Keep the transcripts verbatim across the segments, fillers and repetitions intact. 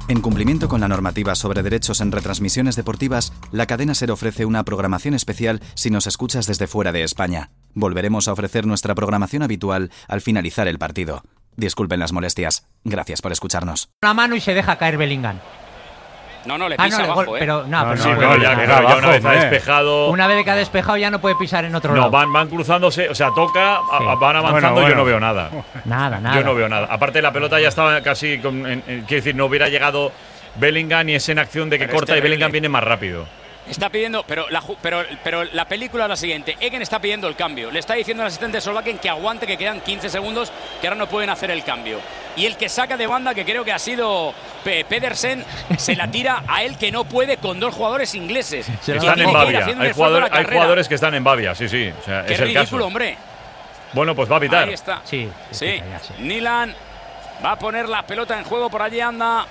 En cumplimiento con la normativa sobre derechos en retransmisiones deportivas, la cadena SER ofrece una programación especial si nos escuchas desde fuera de España. Volveremos a ofrecer nuestra programación habitual al finalizar el partido. Disculpen las molestias. Gracias por escucharnos. Una mano y se deja caer Bellingham. No, no, le pisa ah, no, abajo, le, ¿eh? Pero, no, no, pero sí, no, no, puede, ya, no, que no, ya una vez ha eh. despejado. Una vez que ha despejado ya no puede pisar en otro No, lado. van, van cruzándose, o sea, toca, Sí. a, van avanzando, Bueno, bueno. yo no veo nada. Nada, nada. Yo no veo nada. Aparte, la pelota ya estaba casi, con, en, en, quiero decir, no hubiera llegado Bellingham y es en acción de que Pero corta es y Bellingham terrible. viene más rápido. Está pidiendo, pero la, pero, pero la película es la siguiente. Egen está pidiendo el cambio. Le está diciendo al asistente de Solbakken que aguante, que quedan quince segundos, que ahora no pueden hacer el cambio. Y el que saca de banda, que creo que ha sido P Pedersen, se la tira a él que no puede con dos jugadores ingleses. Se Están en Bavia. Hay, jugador, hay jugadores que están en Bavia, sí, sí. O sea, Qué es el ridículo, caso. hombre. Bueno, pues va a pitar. Ahí está. Sí, Sí. ya, sí. Nilan va a poner la pelota en juego, por allí anda.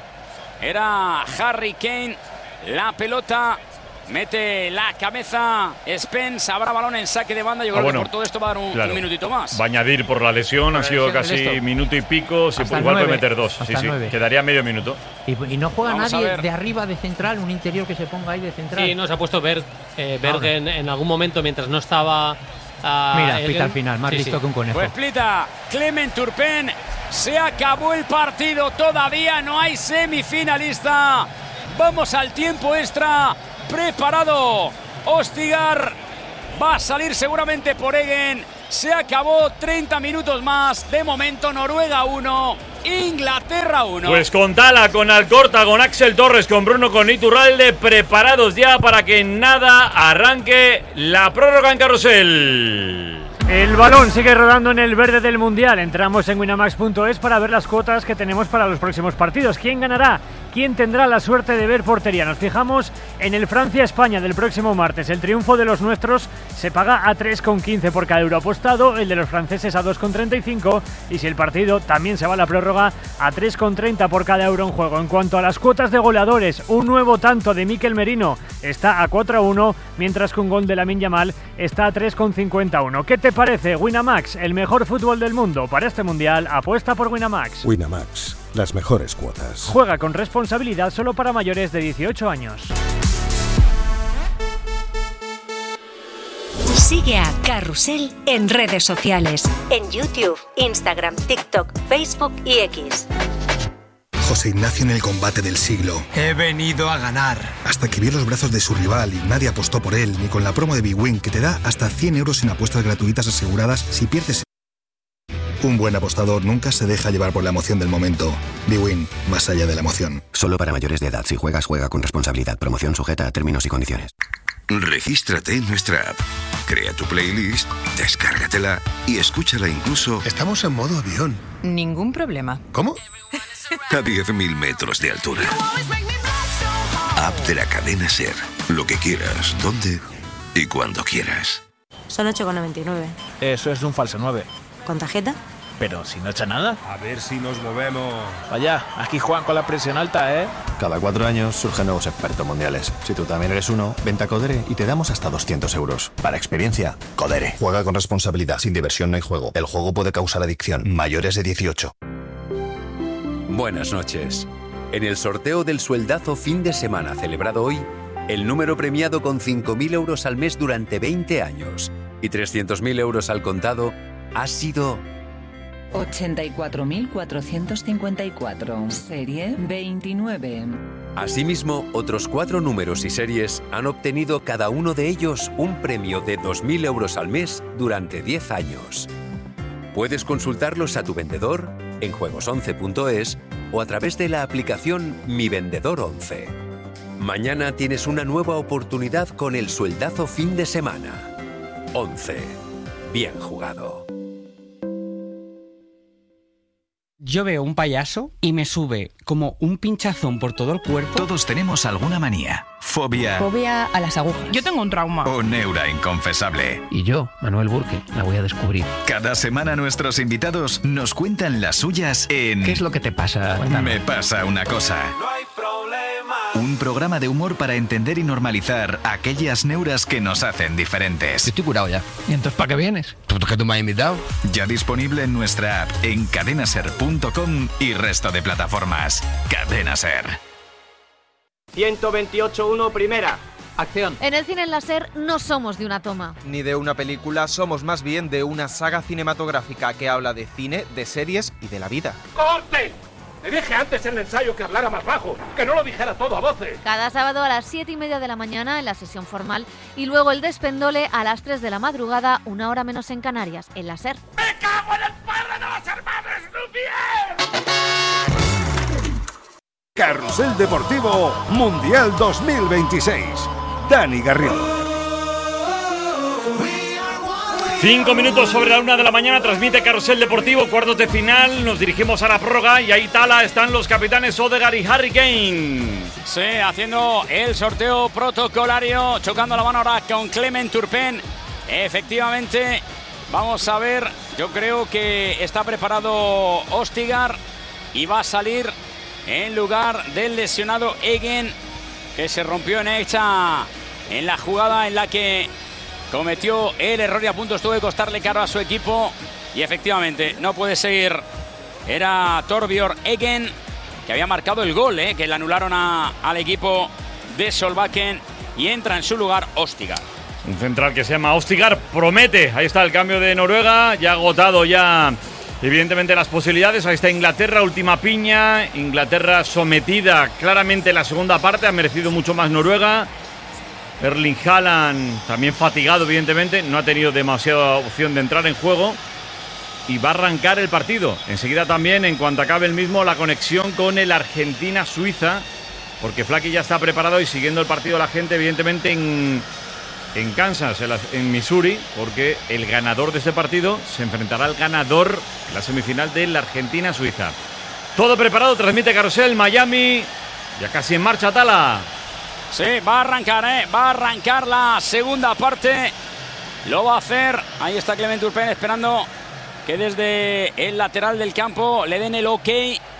Era Harry Kane. La pelota mete la cabeza Spence, habrá balón en saque de banda. Yo Ah, creo bueno, que por todo esto va a dar un, claro. un minutito más. Va a añadir por la lesión, han la sido lesión del casi esto. minuto y pico. Si Hasta igual nueve. puede meter dos. Sí, Hasta sí. nueve. Quedaría medio minuto. Y, y no juega Vamos a nadie ver. de arriba de central, un interior que se ponga ahí de central. Sí, no, se ha puesto Berg, eh, Bergen en algún momento mientras no estaba. ah, Mira, Egen. pita al final, más Sí, listo sí. que un conejo. Pues plita Clement Turpin. Se acabó el partido. Todavía no hay semifinalista. Vamos al tiempo extra. Preparado Ostigar. Va a salir seguramente por Egen. Se acabó. Treinta minutos más. De momento Noruega uno, Inglaterra uno. Pues con Tala, con Alcorta, con Axel Torres, con Bruno, con Iturralde, preparados ya para que en nada arranque la prórroga en carrusel. El balón sigue rodando en el verde del Mundial. Entramos en winamax punto es para ver las cuotas que tenemos para los próximos partidos. ¿Quién ganará? ¿Quién tendrá la suerte de ver portería? Nos fijamos en el Francia-España del próximo martes. El triunfo de los nuestros se paga a tres coma quince por cada euro apostado, el de los franceses a dos coma treinta y cinco y si el partido también se va a la prórroga a tres coma treinta por cada euro en juego. En cuanto a las cuotas de goleadores, un nuevo tanto de Mikel Merino está a cuatro a uno, mientras que un gol de Lamine Yamal está a tres coma cincuenta y uno. ¿Qué te parece? Winamax, el mejor fútbol del mundo. Para este Mundial, apuesta por Winamax. Winamax, las mejores cuotas. Juega con responsabilidad solo para mayores de dieciocho años. Sigue a Carrusel en redes sociales. En YouTube, Instagram, TikTok, Facebook y X. José Ignacio en el combate del siglo. He venido a ganar. Hasta que vio los brazos de su rival y nadie apostó por él, ni con la promo de Big Win que te da hasta cien euros en apuestas gratuitas aseguradas si pierdes. Un buen apostador nunca se deja llevar por la emoción del momento. Big Win, más allá de la emoción. Solo para mayores de edad. Si juegas, juega con responsabilidad. Promoción sujeta a términos y condiciones. Regístrate en nuestra app. Crea tu playlist, descárgatela y escúchala incluso. Estamos en modo avión. Ningún problema. ¿Cómo? A diez mil metros de altura. App de la cadena SER. Lo que quieras, donde y cuando quieras. Son ocho coma noventa y nueve. Eso es un falso nueve. ¿Con tarjeta? Pero si no echa nada. A ver si nos movemos. Vaya, aquí juegan con la presión alta, ¿eh? Cada cuatro años surgen nuevos expertos mundiales. Si tú también eres uno, vente a Codere y te damos hasta doscientos euros. Para experiencia, Codere. Juega con responsabilidad. Sin diversión no hay juego. El juego puede causar adicción. Mayores de dieciocho. Buenas noches. En el sorteo del sueldazo fin de semana celebrado hoy, el número premiado con cinco mil euros al mes durante veinte años y trescientos mil euros al contado ha sido ochenta y cuatro mil cuatrocientos cincuenta y cuatro, serie veintinueve. Asimismo, otros cuatro números y series han obtenido cada uno de ellos un premio de dos mil euros al mes durante diez años. Puedes consultarlos a tu vendedor en juegos once punto es o a través de la aplicación Mi Vendedor once. Mañana tienes una nueva oportunidad con el sueldazo fin de semana. once. Bien jugado. Yo veo un payaso y me sube como un pinchazón por todo el cuerpo. Todos tenemos alguna manía, fobia Fobia a las agujas. Yo tengo un trauma. o neura inconfesable. Y yo, Manuel Burke, la voy a descubrir. Cada semana nuestros invitados nos cuentan las suyas en... ¿Qué es lo que te pasa? Cuéntanos. Me pasa una cosa. No hay problema. Un programa de humor para entender y normalizar aquellas neuras que nos hacen diferentes. Estoy curado ya. ¿Y entonces para qué vienes? ¿Tú que tú me has invitado? Ya disponible en nuestra app, en cadena ser punto com y resto de plataformas. Cadena Ser. ciento veintiocho uno primera. Acción. En el cine en láser no somos de una toma. Ni de una película, somos más bien de una saga cinematográfica que habla de cine, de series y de la vida. ¡Corte! Te dije antes en el ensayo que hablara más bajo, que no lo dijera todo a voces. Cada sábado a las siete y media de la mañana en la sesión formal y luego el despendole a las tres de la madrugada, una hora menos en Canarias, en láser. ¡Me cago en el padre de los hermanos Lumière! Carrusel Deportivo Mundial dos mil veintiséis. Dani Garrido. Cinco minutos sobre la una de la mañana, transmite Carrusel Deportivo, cuartos de final, nos dirigimos a la prórroga y ahí Tala están los capitanes Odegaard y Harry Kane. Sí, haciendo el sorteo protocolario, chocando la mano ahora con Clement Turpin. Efectivamente, vamos a ver, yo creo que está preparado Ostigar y va a salir en lugar del lesionado Egen, que se rompió en hecha en la jugada en la que cometió el error y a punto estuvo de costarle caro a su equipo. Y efectivamente, no puede seguir. Era Torbjørn Eggen, que había marcado el gol, eh, que le anularon a, al equipo de Solbakken. Y entra en su lugar Ostigar. Un central que se llama Ostigar, promete. Ahí está el cambio de Noruega, ya agotado ya evidentemente las posibilidades. Ahí está Inglaterra, última piña. Inglaterra sometida claramente en la segunda parte, ha merecido mucho más Noruega. Erling Haaland también fatigado evidentemente, no ha tenido demasiada opción de entrar en juego y va a arrancar el partido. Enseguida también, en cuanto acabe el mismo, la conexión con el Argentina-Suiza, porque Flaky ya está preparado y siguiendo el partido la gente evidentemente en, en Kansas, en, la, en Missouri, porque el ganador de este partido se enfrentará al ganador en la semifinal de la Argentina-Suiza. Todo preparado, transmite Carrusel, Miami, ya casi en marcha Tala. Sí, va a arrancar, ¿eh? Va a arrancar la segunda parte. Lo va a hacer. Ahí está Clement Turpin esperando que desde el lateral del campo le den el ok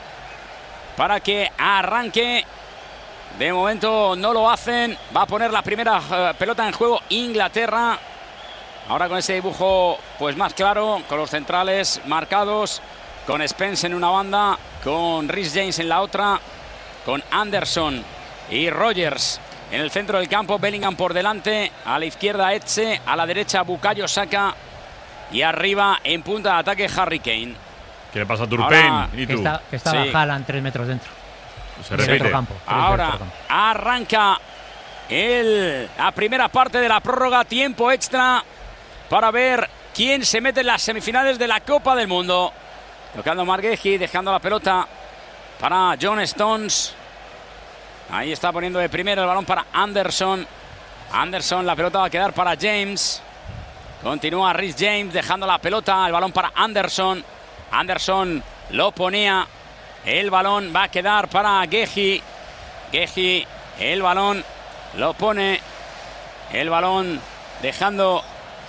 para que arranque. De momento no lo hacen. Va a poner la primera uh, pelota en juego Inglaterra. Ahora con ese dibujo pues más claro, con los centrales marcados, con Spence en una banda, con Reece James en la otra, con Anderson y Rogers en el centro del campo, Bellingham por delante, a la izquierda Etxe, a la derecha Bukayo Saka y arriba en punta de ataque Harry Kane. ¿Qué le pasa a Turpin? ¿Y que tú? está, que estaba Sí. Haaland tres metros dentro. Se repite. Campo, Ahora arranca el, la primera parte de la prórroga, tiempo extra para ver quién se mete en las semifinales de la Copa del Mundo. Tocando Margueji, dejando la pelota para John Stones. Ahí está poniendo de primero el balón para Anderson. Anderson, la pelota va a quedar para James. Continúa Reece James dejando la pelota, el balón para Anderson. Anderson lo ponía. El balón va a quedar para Geji. Geji, el balón lo pone. El balón dejando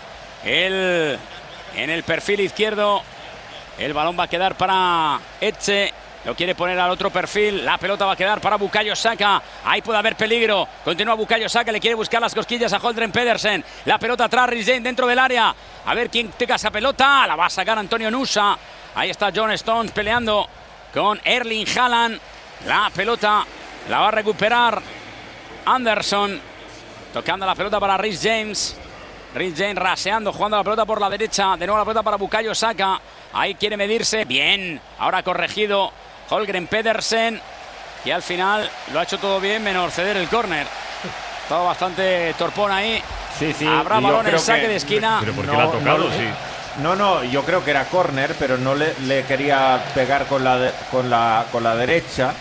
el, en el perfil izquierdo. El balón va a quedar para Etxe. Lo quiere poner al otro perfil. La pelota va a quedar para Bukayo Saka. Ahí puede haber peligro. Continúa Bukayo Saka. Le quiere buscar las cosquillas a Holdren Pedersen. La pelota atrás, Reece James dentro del área. A ver quién toca esa pelota. La va a sacar Antonio Nusa. Ahí está John Stones peleando con Erling Haaland. La pelota la va a recuperar Anderson. Tocando la pelota para Reece James. Reece James raseando, jugando la pelota por la derecha. De nuevo la pelota para Bukayo Saka. Ahí quiere medirse. Bien. Ahora corregido Holgren Pedersen. Y al final lo ha hecho todo bien, menos ceder el córner. Estaba bastante torpón ahí. Sí, sí. Habrá balón en saque que... de esquina. Pero ¿por qué no, la ha tocado? No, sí. no, no, yo creo que era córner, pero no le, le quería pegar con la, de, con, la, con la derecha.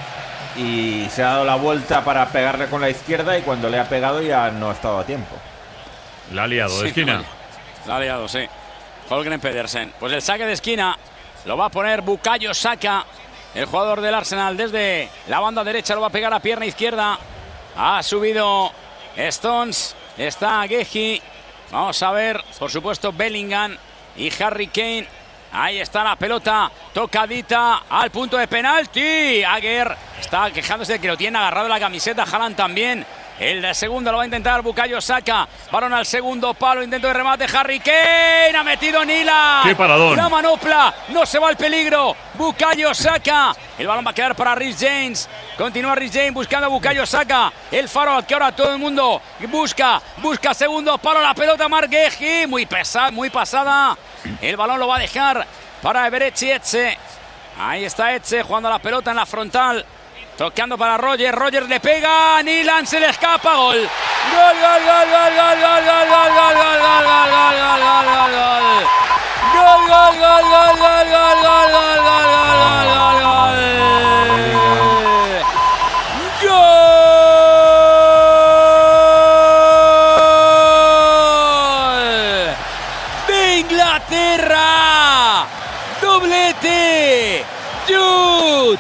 Y se ha dado la vuelta para pegarle con la izquierda y cuando le ha pegado ya no ha estado a tiempo. La ha liado de Sí, esquina. oye, la ha liado, sí. Holgren Pedersen. Pues el saque de esquina lo va a poner Bukayo Saka, el jugador del Arsenal. Desde la banda derecha lo va a pegar a pierna izquierda. Ha subido Stones. Está Geji. Vamos a ver, por supuesto, Bellingham y Harry Kane Ahí está la pelota tocadita al punto de penalti. Aguer está quejándose de que lo tiene agarrado la camiseta. Haaland también. El segundo lo va a intentar Bukayo Saka. Balón al segundo palo. Intento de remate. Harry Kane. Ha metido Nyland. ¡Qué paradón! La manopla. No se va al peligro. Bukayo Saka. El balón va a quedar para Reece James. Continúa Reece James buscando a Bukayo Saka. El faro que ahora todo el mundo busca. Busca segundo palo. La pelota Marc Guehi. Muy pesada, muy pasada. El balón lo va a dejar para Eberechi Eze. Ahí está Eze jugando la pelota en la frontal. Tocando para Roger, Roger le pega, Nyland se le escapa, gol. Gol, gol, gol, gol, gol, gol, gol, gol, gol, gol, gol, gol, gol, gol, gol, gol. Gol, gol, gol, gol, gol, gol, gol, gol, gol, gol, gol, gol. De Inglaterra. Doblete. Jude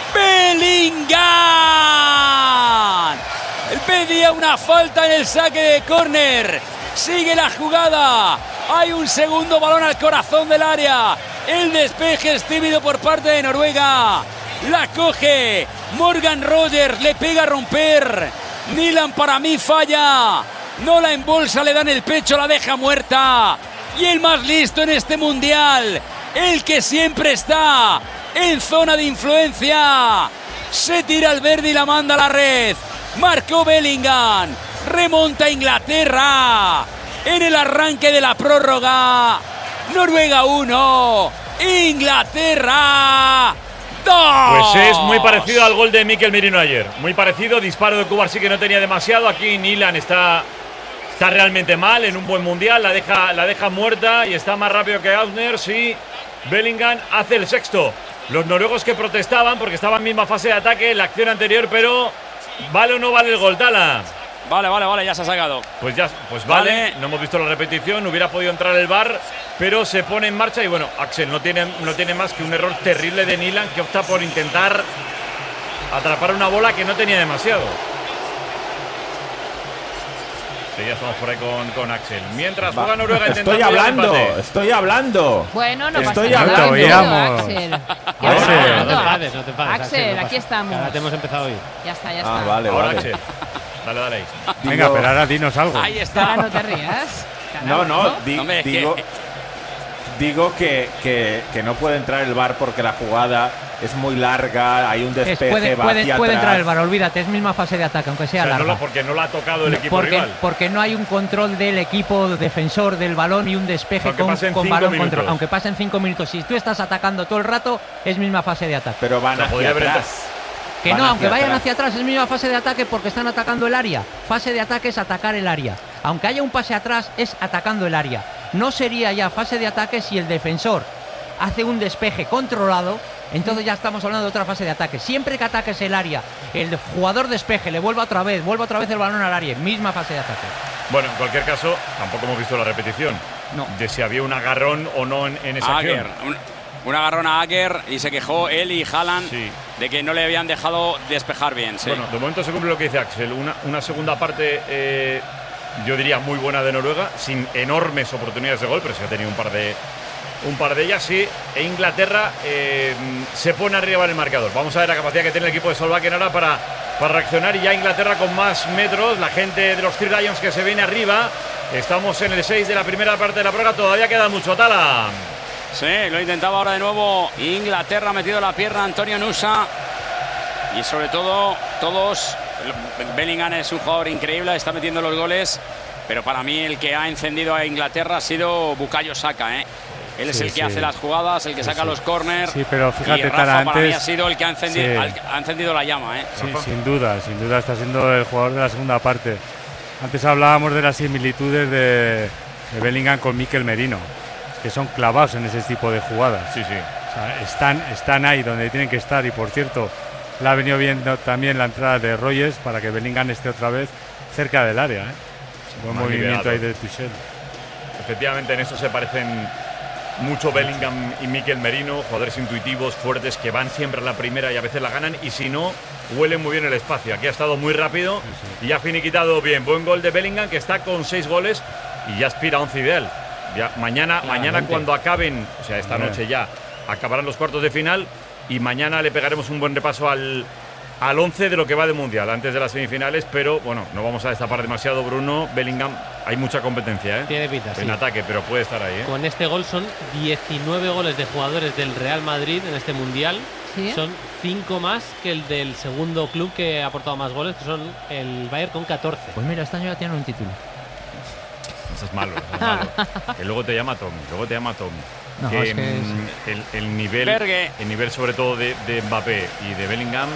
Bellingham. Él pedía una falta en el saque de córner. Sigue la jugada. Hay un segundo balón al corazón del área. El despeje es tímido por parte de Noruega. La coge Morgan Rogers. Le pega a romper. Nyland para mí falla. No la embolsa, le dan el pecho, la deja muerta. Y el más listo en este mundial. El que siempre está en zona de influencia. Se tira al verde y la manda a la red. Marcó Bellingham. Remonta Inglaterra. En el arranque de la prórroga. Noruega uno. Inglaterra dos. Pues es muy parecido al gol de Mikel Merino ayer. Muy parecido. Disparo de Cuba sí que no tenía demasiado. Aquí Nyland está, está realmente mal en un buen mundial. La deja, la deja muerta y está más rápido que Ausner. Sí. Bellingham hace el sexto. Los noruegos que protestaban porque estaban en misma fase de ataque en la acción anterior, pero ¿vale o no vale el gol, Tala? Vale, vale, vale, ya se ha sacado. Pues ya, pues vale. Vale. No hemos visto la repetición, hubiera podido entrar el V A R, pero se pone en marcha y bueno, Axel no tiene, no tiene más que un error terrible de Nyland, que opta por intentar atrapar una bola que no tenía demasiado. Sí, ya estamos por ahí con, con Axel. Mientras juega Noruega intentando. Estoy hablando, estoy hablando. Bueno, no estoy pasa nada. hablando. Axel. Axel, no te enfades, no te enfades. Axel, no aquí estamos. Ahora te hemos empezado a oír. Ya está, ya Ah, está. vale, Ahora vale. Axel. Dale, dale ahí. Venga, pero ahora dinos algo. Ahí está. Ahora no te rías. No, no, di- Hombre, es digo, que- digo que, que, que no puede entrar el V A R porque la jugada es muy larga, hay un Es, despeje, puede va puede, hacia puede atrás. entrar el V A R, olvídate, es misma fase de ataque, aunque sea O sea, no larga. lo- porque no lo ha tocado el No, equipo porque, rival. porque no hay un control del equipo defensor del balón y un despeje Aunque con, pasen con cinco balón minutos. control. Aunque pasen cinco minutos. Si tú estás atacando todo el rato, es misma fase de ataque. Pero van O sea, hacia podría haber atrás. Que Van no, aunque hacia vayan atrás. hacia atrás, es misma fase de ataque porque están atacando el área. Fase de ataque es atacar el área. Aunque haya un pase atrás, es atacando el área. No sería ya fase de ataque si el defensor hace un despeje controlado. Entonces ya estamos hablando de otra fase de ataque. Siempre que ataques el área, el jugador despeje, le vuelva otra vez, vuelva otra vez el balón al área. Misma fase de ataque. Bueno, en cualquier caso, tampoco hemos visto la repetición. No. De si había un agarrón o no en, en esa Aguer, acción. un, un agarrón a Aguer y se quejó él y Haaland Sí. de que no le habían dejado despejar bien. Sí. Bueno, de momento se cumple lo que dice Axel. Una, una segunda parte, eh, yo diría, muy buena de Noruega, sin enormes oportunidades de gol, pero sí ha tenido un par de, un par de ellas, sí. E Inglaterra eh, se pone arriba en el marcador. Vamos a ver la capacidad que tiene el equipo de Solbakken ahora para, para reaccionar. Y ya Inglaterra con más metros, la gente de los Three Lions que se viene arriba. Estamos en el seis de la primera parte de la prueba, todavía queda mucho, Tala. Sí, lo intentaba ahora de nuevo Inglaterra, ha metido la pierna Antonio Nusa. Y sobre todo, todos. Bellingham es un jugador increíble, está metiendo los goles. Pero para mí el que ha encendido a Inglaterra ha sido Bukayo Saka, ¿eh? Él es Sí, el que sí. hace las jugadas, el que Sí, saca sí. los corners. Sí, pero fíjate, y Rafa Tala, para mí antes- ha sido el que ha encendido, Sí. al- ha encendido la llama, ¿eh? Sí, sin duda, sin duda está siendo el jugador de la segunda parte. Antes hablábamos de las similitudes de, de Bellingham con Mikel Merino, que son clavados en ese tipo de jugadas. Sí, sí. O sea, están, están ahí donde tienen que estar y, por cierto, le ha venido viendo también la entrada de Rogers para que Bellingham esté otra vez cerca del área. ¿eh? Buen Más movimiento liberado. ahí de Tuchel. Efectivamente, en eso se parecen mucho Bellingham y Mikel Merino, jugadores intuitivos, fuertes, que van siempre a la primera y a veces la ganan, y si no, huelen muy bien el espacio. Aquí ha estado muy rápido y ha finiquitado bien. Buen gol de Bellingham, que está con seis goles y ya aspira a once ideal. Ya, mañana, Claramente. mañana cuando acaben, o sea, esta Hombre. noche ya, acabarán los cuartos de final y mañana le pegaremos un buen repaso al, al once de lo que va de Mundial, antes de las semifinales, pero bueno, no vamos a destapar demasiado, Bruno. Bellingham, hay mucha competencia, ¿eh? Tiene pinta, en sí. ataque, pero puede estar ahí, ¿eh? Con este gol son diecinueve goles de jugadores del Real Madrid en este Mundial. ¿Sí? Son cinco más que el del segundo club que ha aportado más goles, que son el Bayern con catorce. Pues mira, este año ya tiene un título. Eso es malo, eso es malo. Que luego te llama Tommy, luego te llama Tommy. No, que, es que es- mm, el, el nivel, Bergue. el nivel sobre todo de, de Mbappé y de Bellingham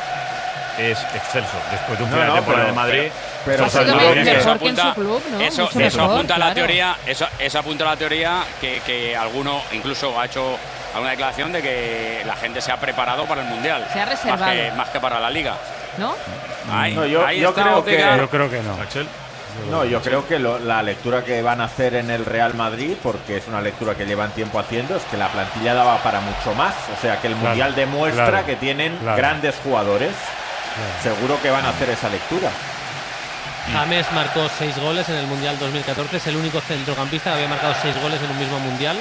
es excelso. Después de un No, final no, de temporada pero- de Madrid, pero- o sea, pero- el pero- Madrid pero- es- mejor que en su club, ¿no? Eso, Mucho eso mejor, apunta a la claro. teoría, eso, eso apunta a la teoría que, que alguno incluso ha hecho alguna declaración de que la gente se ha preparado para el Mundial. Se ha más reservado. que, más que para la Liga. ¿No? Ahí, No, yo- ahí yo está creo que- Odegaard. Yo creo que no. Axel. No, yo creo que lo- la lectura que van a hacer en el Real Madrid, porque es una lectura que llevan tiempo haciendo, es que la plantilla daba para mucho más. O sea, que el Claro, Mundial demuestra claro, que tienen claro. grandes jugadores. Seguro que van a hacer esa lectura. James marcó seis goles en el Mundial dos mil catorce, es el único centrocampista que había marcado seis goles en un mismo Mundial.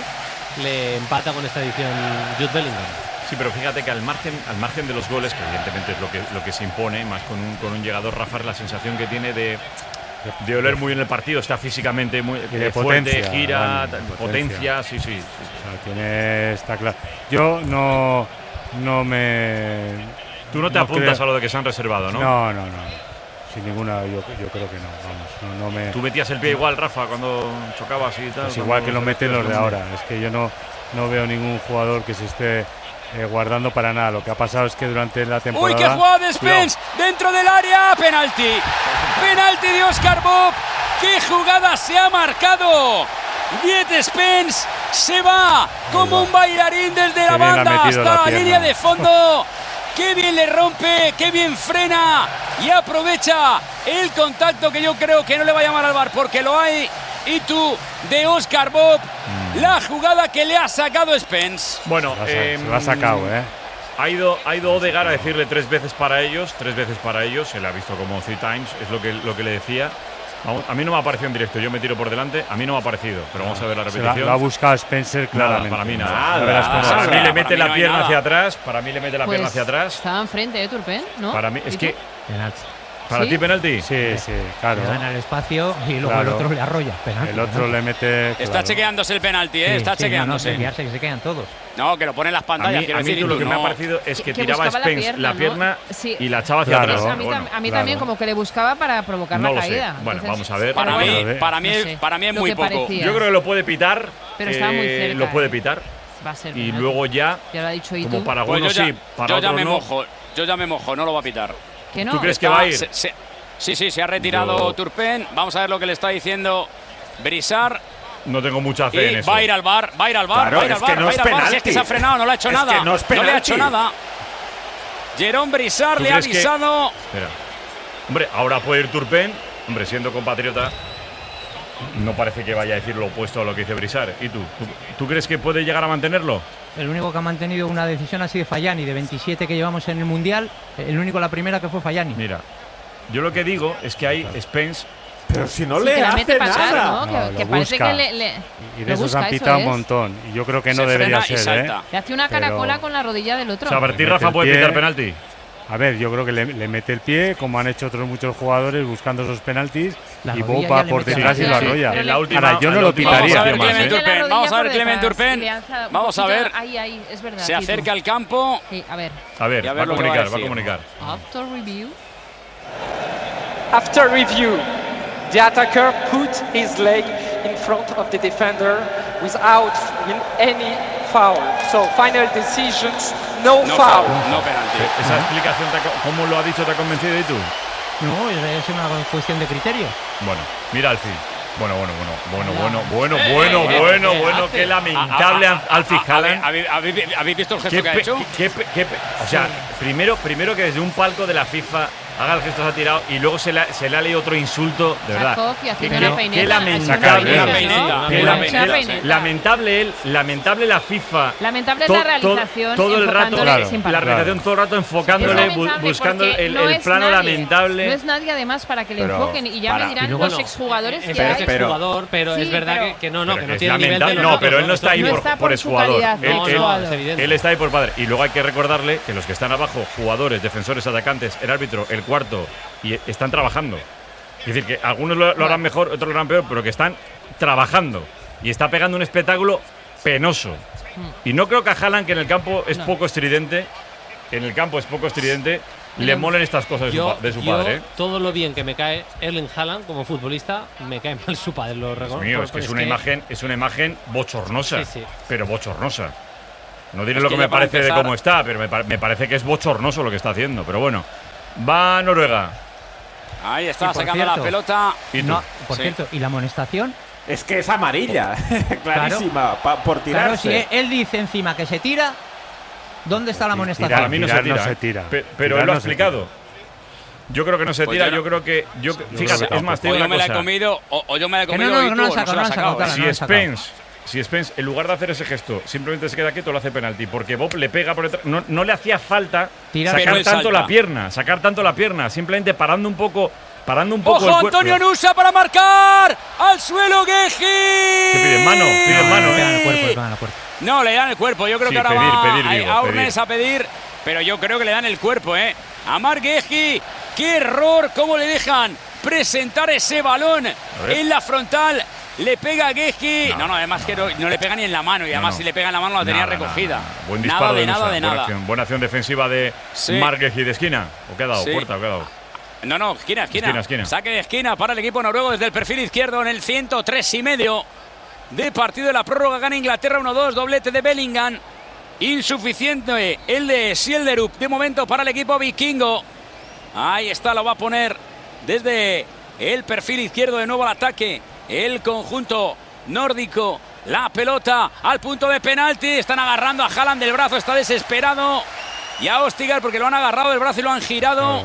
Le empata con esta edición Jude Bellingham. Sí, pero fíjate que al margen, al margen de los goles, que evidentemente es lo que, lo que se impone, más con un, con un llegador, Rafa, la sensación que tiene de, de oler muy bien el partido, está físicamente muy Y de eh, fuerte, potencia, gira, Dani, tal, de potencia, potencia. sí, sí, sí. O sea, tiene, está claro. Yo no, no me. Tú no te no apuntas creo- a lo de que se han reservado, ¿no? No, no, no. Sin ninguna, yo, yo creo que no. Vamos, no, no me. Tú metías el pie igual, Rafa, cuando chocabas y tal. Pues cuando igual que lo meten los de cuando- ahora. Es que yo no, no veo ningún jugador que se esté eh, guardando para nada. Lo que ha pasado es que durante la temporada. Uy, qué jugada de Spence dentro del área, penalti. Penalti de Oscar Bob. Qué jugada se ha marcado. Diez Spence se va como un bailarín desde la Qué bien le ha banda metido hasta la la, pierna. línea de fondo. Qué bien le rompe, qué bien frena y aprovecha el contacto que yo creo que no le va a llamar al V A R porque lo hay. Y tú, de Oscar Bob, la jugada que le ha sacado Spence. Bueno, Se lo ha sa- eh, se lo ha sacado, ¿eh? Ha ido, ha ido Odegaard a decirle tres veces para ellos, tres veces para ellos, se le ha visto como three times, es lo que, lo que le decía. Vamos, a mí no me ha parecido en directo, yo me tiro por delante, a mí no me ha parecido, pero vamos a ver la Se la- repetición. lo ha buscado Spencer Nada, claramente. para mí nada. Ya verás cómo para va. mí le mete Para mí la no hay pierna nada. hacia atrás, para mí le mete la Pues pierna hacia atrás. Estaba enfrente, ¿eh, Turpen? ¿No? Para mí, es ¿Y que. tú? Penalti. ¿Para ¿Sí? ti penalti? Sí, sí, claro. Le gana el espacio y luego Claro. el otro le arrolla. Penalti, El otro penalti. le mete. Está claro. chequeándose el penalti, ¿eh? Sí, Está sí, no, no, chequeándose. chequearse, que se quedan todos. No, que lo pone en las A pantallas, mí, quiero a mí decir. tú lo que me ha no- parecido es que, Que- que tiraba buscaba la Spence pierna, la ¿no? pierna Sí. y la echaba hacia Claro. atrás. A mí, Bueno, tam- a mí claro. también como que le buscaba para provocar no la lo sé. caída. Bueno, Entonces, vamos a ver. Para pero mí, bueno, para mí, no sé, para mí es lo muy que poco. parecía. yo creo que lo puede pitar. Pero estaba muy eh, cerca, Lo puede ¿eh? pitar. va a ser Y penalti. luego ya, Ya lo ha dicho como Itu. para Pues algunos yo ya, sí, para yo ya otros me no. mojo, yo ya me mojo, no lo va a pitar. Que no. ¿Tú crees que Está- va a ir? se- se- sí, sí, se ha retirado Yo- Turpen. Vamos a ver lo que le está diciendo Brisar. No tengo mucha fe en Y eso. va a ir al bar, va a ir al bar, Claro, va a ir al es que bar, no va a es ir al bar. Si es penalti. que se ha frenado, no le ha hecho Es nada. que no es le ha penalti. hecho nada. Jerón Brisar ¿Tú le ha crees que- avisado. Espera. Hombre, ahora puede ir Turpen. Hombre, siendo compatriota, no parece que vaya a decir lo opuesto a lo que dice Brisar. ¿Y tú? ¿Tú, tú crees que puede llegar a mantenerlo? El único que ha mantenido una decisión ha sido Fallani, de veintisiete que llevamos en el Mundial. El único, la primera que fue Fallani. Mira, yo lo que digo es que hay Spence. Pero si no Sí, le que la hace mete para atrás, nada. ¿no? No, Que, lo que parece busca. que le, le- Y de lo esos busca, han eso pitado un es. montón. Y yo creo que no Se debería frena y ser, ¿eh? salta. Le hace una Pero- caracola con la rodilla del otro. O sea, para ti, Le Rafa, mete el puede pie. pitar penalti. A ver, yo creo que le, le mete el pie, como han hecho otros muchos jugadores buscando esos penaltis. La Y rodilla Bob ya va le por mete detrás la y lo rodilla. arrolla. Pero En la le- última, Ahora, yo en no la lo última Vamos a pitaría. ver ocasión más, Clement ¿eh? Turpin. La rodilla Vamos a ver por Clement detrás, Turpin. le alza un Vamos a poquito- ver. Ahí, ahí, es verdad. Se sí, tú. acerca al campo. Sí, a ver. A ver, Y a va ver a lo que va a comunicar, va a decir. comunicar. After review. After review, the attacker put his leg in front of the defender without win- any foul. So final decisions, no, No foul. foul, no penalti. Esa explicación, te ha co- ¿cómo lo ha dicho? ¿Te ha convencido y tú? No, es es una cuestión de criterio. Bueno, mira Alfie. Bueno, bueno, bueno, bueno, bueno, bueno, Eh, bueno, eh, bueno, eh, bueno, hace- qué lamentable A- a- a- Alfie a- a- Haaland. ¿habéis- ¿Habéis habéis visto el gesto Qué que ha pe- hecho? qué pe- qué pe- o sea, primero, primero que desde un palco de la FIFA haga el gesto, se ha tirado y luego se le, ha- se le ha leído otro insulto, de verdad. Sacó y haciendo Qué- una qué- peineta. qué lamentable. Haciendo una Qué peineta, qué ¿no? lamen- Una qué peineta. lamentable él, lamentable la FIFA. Lamentable To- la to- realización, todo el rato, enfocándole claro, sin la parar. realización todo el rato enfocándole, Es bu- lamentable buscando porque el, no el es plano nadie. lamentable. No es nadie además para que le Pero enfoquen y ya para- me dirán y luego los no. exjugadores Es que hay. pero, jugador, pero Sí, es verdad pero- que, que no, no, Pero que no es tiene el nivel de lamentable. los No, pero otros, él no está ahí No por, está por por es su jugador. calidad, Él, no, él- no, es evidente. él está ahí por padre. Y luego hay que recordarle que los que están abajo, jugadores, defensores, atacantes, el árbitro, el cuarto, y están trabajando. Es decir, que algunos lo, lo harán mejor, otros lo harán peor, pero que están trabajando. Y está pegando un espectáculo penoso. Y no creo que a Haaland, que en el campo es No. poco estridente, en el campo es poco estridente, le Yo- molen estas cosas de su, Yo, pa- de su yo, padre. ¿eh? todo lo bien que me cae Erling Haaland como futbolista, me cae mal su padre. Lo Dios reconozco. mío, es que es una imagen, es una imagen bochornosa, Sí, sí. pero bochornosa. No diré Es lo que que me ya para parece de empezar- cómo está, pero me, pa- me parece que es bochornoso lo que está haciendo. Pero bueno, va Noruega. Ahí Y está por sacando cierto, la pelota. ¿Y tú? No, por Sí. cierto, ¿y la amonestación? Es que es amarilla, clarísima, pa- por Claro, tirarse. si él dice encima que se tira, ¿dónde está la amonestación? Para mí no se tirar tira. no se ¿eh? tira. Pe- pero Tirar él lo ha no se explicado. Yo creo que no se Pues tira, yo no- yo creo que. Yo, creo fíjate, que es más, te O digo yo una me la he cosa. comido, o, o yo me la he Que no, comido no, y no tú, la o saca, se no la la has saca, sacado, Otala, ¿eh? no Si la ha sacado. Spence, si Spence, en lugar de hacer ese gesto, simplemente se queda quieto, lo hace penalti. Porque Bob le pega por detrás. No, no le hacía falta Tirar. Pero sacar él tanto salta. la pierna, sacar tanto la pierna. Simplemente parando un poco, parando un poco ¡Ojo, el cuerpo. Antonio Nusa para marcar! ¡Al suelo, Geji! ¿Qué piden? Mano, piden mano, Le pegan ¿eh? el cuerpo, le pegan el cuerpo. No, le dan el cuerpo. Yo creo Sí, que ahora pedir, va pedir, a- digo, a Urnes pedir. a pedir, pero yo creo que le dan el cuerpo, ¿eh? A Marc Geji. ¡Qué error! ¿Cómo le dejan presentar ese balón en la frontal? Le pega a Geji. No, no, además que no, no le pega ni en la mano. Y además no. si le pega en la mano la tenía Nada, recogida. nada, nada. Buen nada disparo de de nada Nusa, de buena nada. acción, buena acción defensiva de Sí. Marguerite de esquina. ¿O qué ha dado? Sí. ¿Puerta o qué ha dado? No, no, esquina, esquina, Esquina, esquina. Saque de esquina para el equipo noruego desde el perfil izquierdo en el ciento tres y medio de partido de la prórroga. Gana Inglaterra uno dos, doblete de Bellingham. Insuficiente el de Sielderup de momento para el equipo vikingo. Ahí está, lo va a poner desde el perfil izquierdo de nuevo al ataque. El conjunto nórdico. La pelota al punto de penalti. Están agarrando a Haaland del brazo, está desesperado. Y a Ostigar porque lo han agarrado del brazo y lo han girado.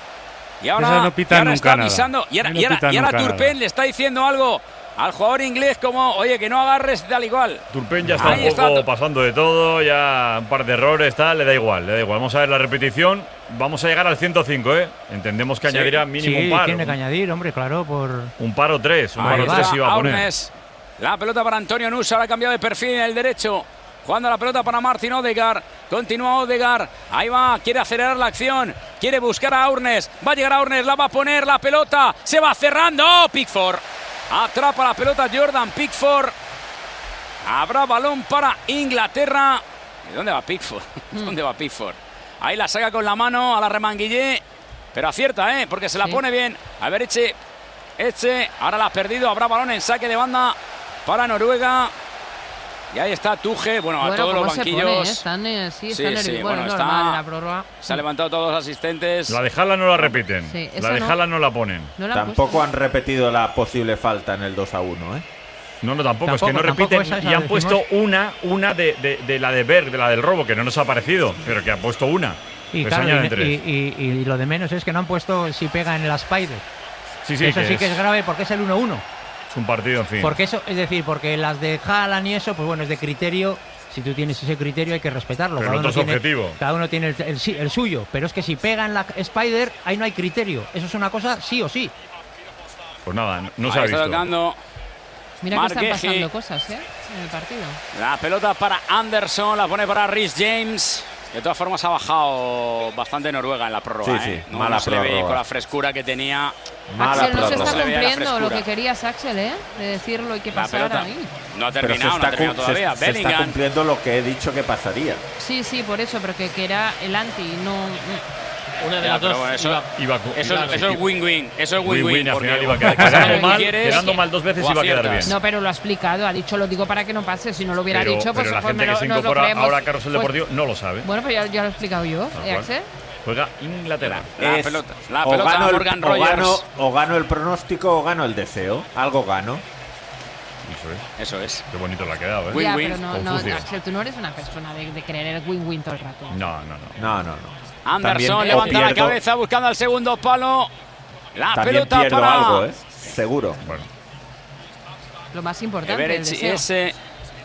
Y ahora, Esas no pitan y ahora nunca está nada. avisando. Y ahora, No y ahora- pitan y ahora nunca Turpen nada. le está diciendo algo al jugador inglés como, oye, que no agarres tal igual. Turpen ya está Ahí un está. poco pasando de todo, ya un par de errores, tal, le da igual, le da igual. Vamos a ver la repetición, vamos a llegar al ciento cinco, ¿eh? Entendemos que Sí. añadirá mínimo Sí, un par. tiene que añadir, hombre, claro, por... Un par o tres, un Ahí par o está tres iba a poner. Aunes. La pelota para Antonio Nusa, ahora ha cambiado de perfil en el derecho. Jugando la pelota para Martin Odegaard. Continúa Odegaard. Ahí va, quiere acelerar la acción. Quiere buscar a Urnes. Va a llegar a Urnes, la va a poner la pelota. Se va cerrando. ¡Oh, Pickford! Atrapa la pelota Jordan Pickford. Habrá balón para Inglaterra. ¿Y dónde va Pickford? ¿Dónde va Pickford? Ahí la saca con la mano a la Remanguillé. Pero acierta, ¿eh? Porque se la Sí. pone bien. A ver, Eche. Eche. Ahora la ha perdido. Habrá balón en saque de banda para Noruega. Y ahí está Tuche. Bueno, a Bueno, todos ¿cómo los se pone, banquillos. eh? Están, eh, sí, Sí, están sí, nerviosos. bueno, Bueno, está- normal, la prórroga. Se han levantado todos los asistentes. La de Haaland no la repiten, Sí, la esa de no. Haaland no la ponen. No la Tampoco han repetido la posible falta en el dos a uno, ¿eh? No, no, tampoco, es Tampoco, que no tampoco repiten esa, esa y han decimos. puesto una, una de, de, de la de Berg, de la del robo, que no nos ha parecido, pero que ha puesto una. Y, Pues claro, añaden y, tres. y- y- y lo de menos es que no han puesto si pega en el Spider. Sí, sí, Eso que sí es, que es grave porque es el uno uno. es un partido, en fin. Porque eso, es decir, porque las de Haaland y eso, pues bueno, es de criterio. Si tú tienes ese criterio hay que respetarlo. Pero cada, el uno otro es tiene, objetivo. cada uno tiene el, el- sí, el suyo. Pero es que si pega en la Spider, ahí no hay criterio. Eso es una cosa sí o sí. Pues nada, no, no se Ahí ha está visto. tocando Mira que están Marqueji. pasando cosas, ¿eh? En el partido. la pelota para Anderson. La pone para Rhys James. De todas formas ha bajado bastante Noruega en la prórroga. Sí, sí, ¿eh? No, mala no se le ve prórroga. con la frescura que tenía. Mala Axel no se prórroga. está Se le veía la cumpliendo lo frescura. que querías, Axel, ¿eh? De decirlo y que La pasara pelota ahí. no ha Pero se terminado, no está, ha terminado cum- se- todavía. se está Bellingham. cumpliendo lo que he dicho que pasaría. Sí, sí, por eso, pero que, que era el anti, no... Una de Ya, las pero dos bueno, eso, iba- Iba cu- eso, iba- es- eso es win-win. Eso es win-win. Win-win, al porque final iba a quedar. o pasas Quedando lo que mal, quieres, quedando mal dos veces o iba a quedar aciertas. bien. No, pero lo ha explicado, ha dicho, lo digo para que no pase, si no lo hubiera pero, dicho, pues, pero la pues gente me que lo- se nos lo incorpora creemos. ahora a Carrusel Pues- Deportivo no lo sabe. Bueno, pues ya, ya lo he explicado yo, Tal ¿eh, cual. Axel? Juega Inglaterra. La Es pelota, la o pelota gano a el- Morgan o Rogers. gano, o gano el pronóstico o gano el deseo. Algo gano. Eso es. Eso es. Qué bonito le ha quedado, ¿eh? Win-win. Ya, pero no, no, Confucio. Axel, tú no eres una persona de, de creer el win-win todo el rato. No, no, no. No, no, no. Anderson También, levanta la pierdo, cabeza buscando al segundo palo. La También pelota pierdo para algo, ¿eh? Seguro. Bueno. Lo más importante, el Everett y deseo. ese.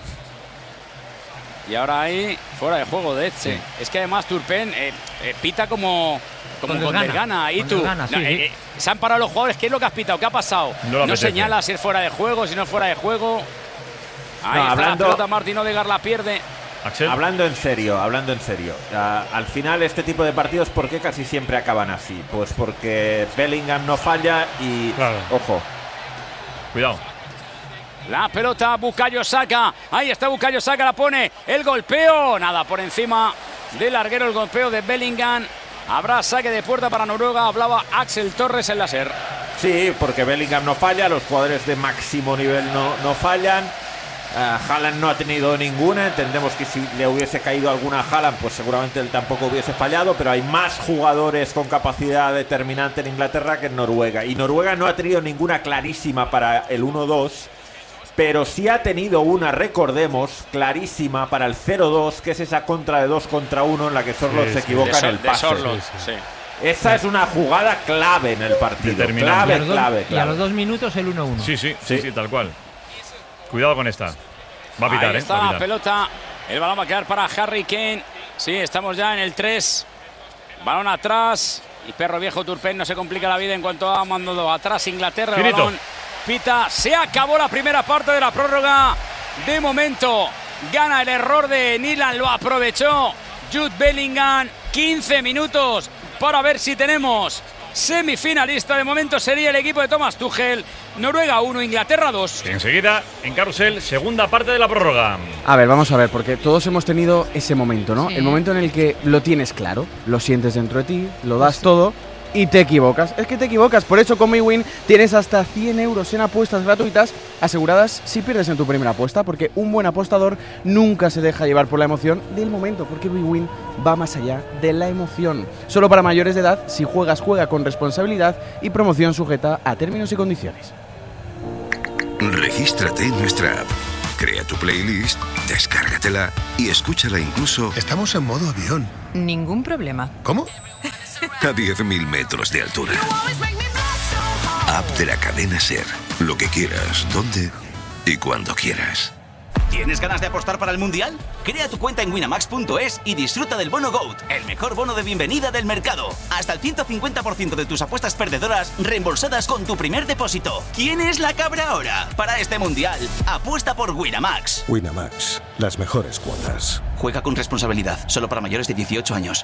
Y ahora ahí, fuera de juego de Etxe. Sí. Es que además Turpen eh, eh, pita como, como Con con desgana. desgana. ¿Y Con tú? desgana, sí, No, sí. eh, eh, se han parado los jugadores. ¿Qué es lo que has pitado? ¿Qué ha pasado? No le No, apetece. señala si es fuera de juego, si no es fuera de juego. Ahí No, está hablando- la pelota, Martín Odegaard la pierde. Axel. Hablando en serio, hablando en serio. a- al final este tipo de partidos, ¿por qué casi siempre acaban así? Pues porque Bellingham no falla y... Claro. Ojo. Cuidado. La pelota, Bukayo Saka. Ahí está Bukayo Saka, la pone. El golpeo. Nada, por encima del larguero el golpeo de Bellingham. Habrá saque de puerta para Noruega. Hablaba Axel Torres en la SER. Sí, porque Bellingham no falla, los jugadores de máximo nivel no, no fallan. Uh, Haaland no ha tenido ninguna. Entendemos que si le hubiese caído alguna a Haaland, pues seguramente él tampoco hubiese fallado. Pero hay más jugadores con capacidad determinante en Inglaterra que en Noruega. Y Noruega no ha tenido ninguna clarísima para el uno dos. Pero sí ha tenido una, recordemos, clarísima para el cero dos, que es esa contra de dos contra uno en la que Sorloth Sí, se sí. equivoca De en el Sor- de pase. Sorloth, sí. Esa es una jugada clave en el partido. Determinante. Y a Clave, los dos- clave, Y a clave. los dos minutos el uno uno. Sí, sí, sí, Sí. sí, tal cual. Cuidado con esta. Va a pitar, Ahí ¿eh? está Va a la pitar. pelota. El balón va a quedar para Harry Kane. Sí, estamos ya en el tres. Balón atrás. Y Perro Viejo Turpen no se complica la vida en cuanto a mandado atrás Inglaterra. El Finito. balón pita. Se acabó la primera parte de la prórroga. De momento gana el error de Nilan. Lo aprovechó Jude Bellingham. quince minutos para ver si tenemos semifinalista. De momento sería el equipo de Thomas Tuchel. Noruega uno, Inglaterra dos. Enseguida, en Carrusel, segunda parte de la prórroga. A ver, vamos a ver, porque todos hemos tenido ese momento, ¿no? Sí. El momento en el que lo tienes claro, lo sientes dentro de ti, lo das todo y te equivocas. Es que te equivocas, por eso con MyWin tienes hasta cien euros en apuestas gratuitas aseguradas si pierdes en tu primera apuesta, porque un buen apostador nunca se deja llevar por la emoción del momento, porque MyWin va más allá de la emoción. Solo para mayores de edad, si juegas, juega con responsabilidad y promoción sujeta a términos y condiciones. Regístrate en nuestra app. Crea tu playlist, descárgatela y escúchala incluso. Estamos en modo avión. Ningún problema. ¿Cómo? A diez mil metros de altura. App de la cadena SER. Lo que quieras, donde y cuando quieras. ¿Tienes ganas de apostar para el Mundial? Crea tu cuenta en winamax punto es y disfruta del bono GOAT, el mejor bono de bienvenida del mercado. Hasta el ciento cincuenta por ciento de tus apuestas perdedoras reembolsadas con tu primer depósito. ¿Quién es la cabra ahora? Para este Mundial, apuesta por Winamax. Winamax, las mejores cuotas. Juega con responsabilidad, solo para mayores de dieciocho años.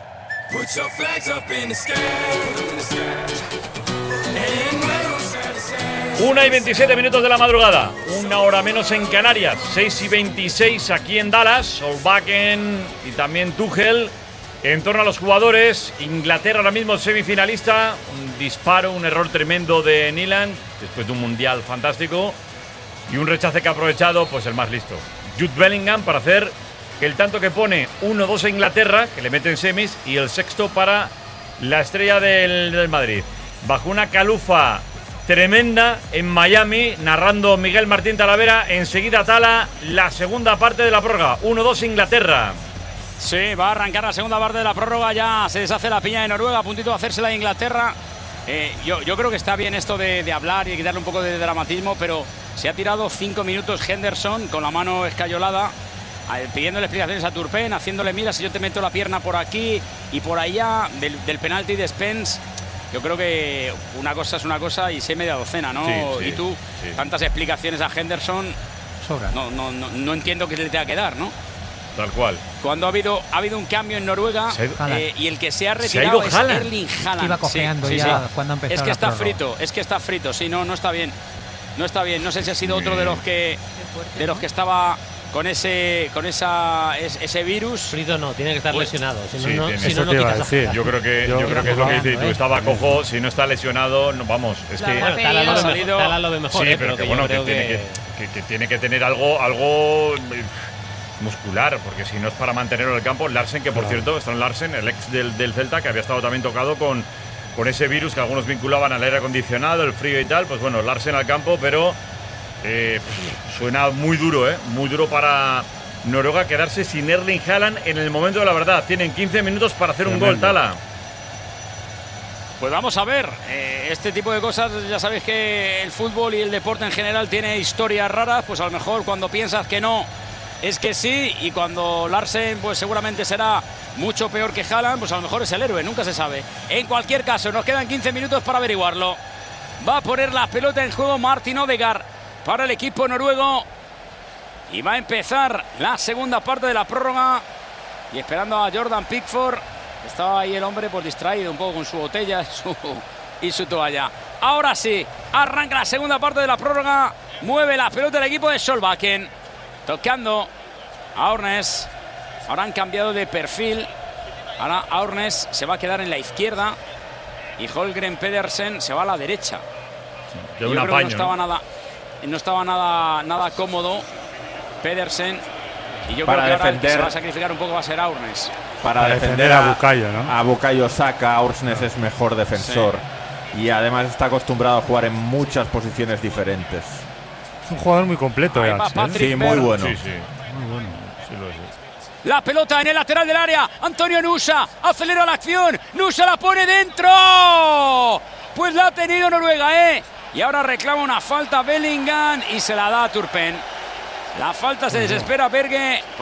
Una y veintisiete minutos de la madrugada. Una hora menos en Canarias. seis y veintiséis aquí en Dallas. Solbakken y también Tuchel. En torno a los jugadores. Inglaterra ahora mismo semifinalista. Un disparo, un error tremendo de Nilan. Después de un mundial fantástico. Y un rechace que ha aprovechado, pues el más listo. Jude Bellingham para hacer el tanto que pone uno dos a Inglaterra, que le mete en semis. Y el sexto para la estrella del, del Madrid. Bajo una calufa tremenda en Miami, narrando Miguel Martín Talavera. Enseguida tala la segunda parte de la prórroga. uno dos Inglaterra. Sí, va a arrancar la segunda parte de la prórroga. Ya se deshace la piña de Noruega, a puntito de hacérsela de Inglaterra. Eh, yo, yo creo que está bien esto de, de hablar y quitarle un poco de dramatismo, pero se ha tirado cinco minutos Henderson con la mano escayolada, eh, pidiéndole explicaciones a Turpen, haciéndole, mira, si yo te meto la pierna por aquí y por allá, del, del penalti de Spence. Yo creo que una cosa es una cosa y sé media docena, ¿no? Sí, sí, y tú, sí. tantas explicaciones a Henderson, Sobra. no, no, no, no entiendo qué le tenga que dar, ¿no? Tal cual. Cuando ha habido, ha habido un cambio en Noruega Se ha ido- eh, y el que se ha Se ha retirado ido es Haaland. Erling Haaland. Iba cojeando ya cuando ha empezado Es que la está prórroga. frito, es que está frito, sí, no, no está bien. No está bien, no sé si ha sido otro de los que de los que estaba con ese con esa es- ese virus. Frito no, tiene que estar Pues- lesionado. Si no, Sí, no, tiene- si no, Eso no te iba a quitas la decir. jugada. Yo creo que, Yo- yo creo que es lo que dices tú. ¿eh? Estaba cojo, si no está lesionado, no, vamos. Es que, Bueno, Tala lo, Ha ve salido- mejor, Tala lo ve mejor, sí, ¿eh? pero que yo bueno, que creo tiene que, que- que tiene que tener algo, algo eh, muscular, porque si no es para mantenerlo en el campo. Larsen, que por Claro. cierto, Stan Larsen, el ex del, del Celta, que había estado también tocado con, con ese virus que algunos vinculaban al aire acondicionado, el frío y tal. Pues bueno, Larsen al campo, pero eh, pff, suena muy duro, ¿eh? Muy duro para, Noruega quedarse sin Erling Haaland en el momento de la verdad. Tienen quince minutos para hacer Tremendo. un gol, Tala. Pues vamos a ver, eh, este tipo de cosas, ya sabéis que el fútbol y el deporte en general tiene historias raras, pues a lo mejor cuando piensas que no, es que sí, y cuando Larsen pues seguramente será mucho peor que Haaland, pues a lo mejor es el héroe, nunca se sabe. En cualquier caso, nos quedan quince minutos para averiguarlo. Va a poner la pelota en juego Martin Odegaard para el equipo noruego y va a empezar la segunda parte de la prórroga y esperando a Jordan Pickford. Estaba ahí el hombre pues distraído un poco con su botella y su, y su toalla. Ahora sí, arranca la segunda parte de la prórroga. Mueve la pelota el equipo de Solbakken. Tocando a Ornes. Ahora han cambiado de perfil. Ahora Ornes se va a quedar en la izquierda. Y Holmgren Pedersen se va a la derecha. Sí, Yo un creo apaño, que no estaba, ¿no? nada, no estaba nada, nada cómodo Pedersen. Y yo para creo que ahora el que defender, se va a sacrificar un poco va a ser Aurnes. Para, para defender, defender a Bukayo, ¿no? A Bukayo Saka, Orsnes es mejor defensor. Sí. Y además está acostumbrado a jugar en muchas posiciones diferentes. Es un jugador muy completo, Ahí ya, va ¿sí? Patrick Sí, muy bueno. Sí, sí. Muy bueno. Sí lo es. La pelota en el lateral del área. Antonio Nusa acelera la acción. Nusa la pone dentro. Pues la ha tenido Noruega, ¿eh? Y ahora reclama una falta Bellingham y se la da a Turpen. La falta se desespera Berge.